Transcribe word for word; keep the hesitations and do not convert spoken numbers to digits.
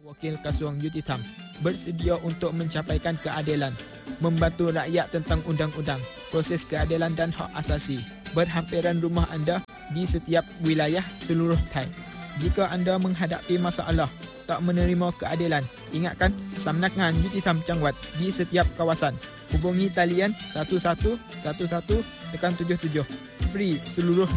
Wakil Kasuang Juditam bersedia untuk mencapaikan keadilan, membantu rakyat tentang undang-undang, proses keadilan dan hak asasi. Berhampiran rumah anda di setiap wilayah seluruh Thai. Jika anda menghadapi masalah tak menerima keadilan, ingatkan Samnakan Juditam Changwat di setiap kawasan. Hubungi talian satu satu satu satu tekan tujuh tujuh. Free seluruh